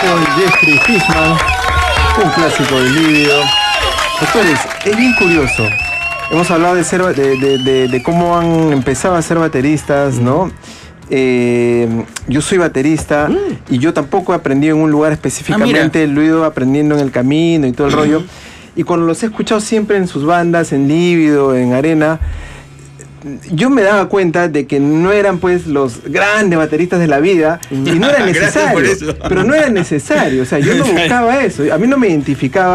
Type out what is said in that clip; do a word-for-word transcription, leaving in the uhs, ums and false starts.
con Jeffrey Fishman, un clásico del lívido. Doctores, es bien curioso. Hemos hablado de, ser, de, de, de, de cómo han empezado a ser bateristas, ¿no? Eh, yo soy baterista mm. y yo tampoco he aprendido en un lugar específicamente, ah, lo he ido aprendiendo en el camino y todo el rollo. Y cuando los he escuchado siempre en sus bandas, en Lívido, en Arena, yo me daba cuenta de que no eran pues los grandes bateristas de la vida y no era necesario, pero no era necesario, o sea, yo no buscaba eso, a mí no me identificaba